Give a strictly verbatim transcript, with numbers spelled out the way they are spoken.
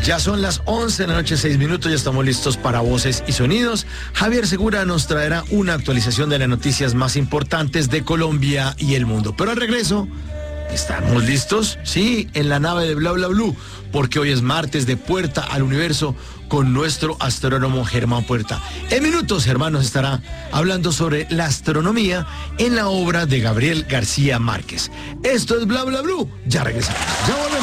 Ya son las once de la noche, seis minutos, ya estamos listos para Voces y Sonidos. Javier Segura nos traerá una actualización de las noticias más importantes de Colombia y el mundo. Pero al regreso, ¿estamos listos? Sí, en la nave de Bla Bla Blue, porque hoy es martes de Puerta al Universo con nuestro astrónomo Germán Puerta. En minutos, Germán nos estará hablando sobre la astronomía en la obra de Gabriel García Márquez. Esto es Bla Bla Blue. Ya regresamos. Ya volvemos.